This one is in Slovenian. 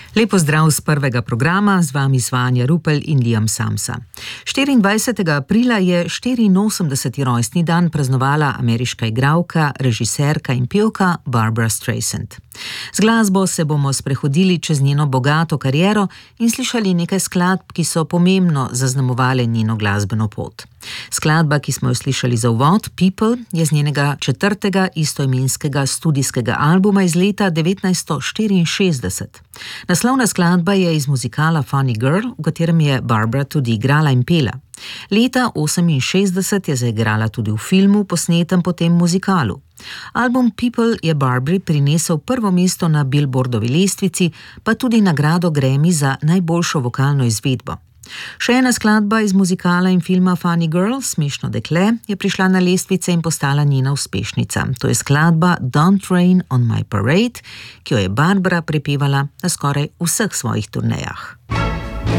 Lepo zdrav z prvega programa, z vami Svanja Rupel in Liam Samsa. 24. aprila je 84. rojstni dan praznovala ameriška igralka, režiserka in pevka Barbra Streisand. Z glasbo se bomo sprehodili čez njeno bogato kariero in slišali nekaj skladb, ki so pomembno zaznamovale njeno glasbeno pot. Skladba, ki smo jo slišali za uvod, People, je z njenega 4. istoimenskega studijskega albuma iz leta 1964. Naslovna skladba je iz muzikala Funny Girl, v katerem je Barbra tudi igrala in pela. Leta 1968 je zaigrala tudi v filmu, posnetem po tem muzikalu. Album People je Barbri prinesel prvo mesto na Billboardovi lestvici, pa tudi nagrado Grammy za najboljšo vokalno izvedbo. Še ena skladba iz muzikala in filma Funny Girl, Smešno dekle, je prišla na lestvice in postala njena uspešnica. To je skladba Don't Rain on My Parade, ki jo je Barbra prepevala na skoraj vseh svojih turnejah.